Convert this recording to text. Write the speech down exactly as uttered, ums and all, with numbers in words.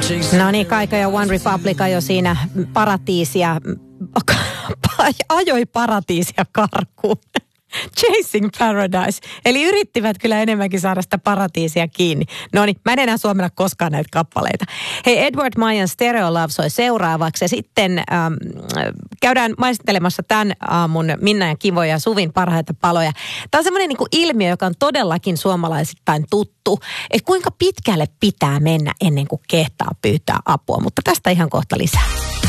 No niin, Kaika ja One Republic jo siinä paratiisia, ajoi paratiisia karkuun. Chasing Paradise. Eli yrittivät kyllä enemmänkin saada sitä paratiisia kiinni. No niin, mä en enää suomenna koskaan näitä kappaleita. Hei, Edward Mayan Stereo Love soi seuraavaksi. Ja sitten ähm, käydään maistelemassa tämän aamun Minna ja Kivo ja Suvin parhaita paloja. Tämä on semmoinen niin kuin ilmiö, joka on todellakin suomalaisittain tuttu. Että kuinka pitkälle pitää mennä ennen kuin kehtaa pyytää apua. Mutta tästä ihan kohta lisää.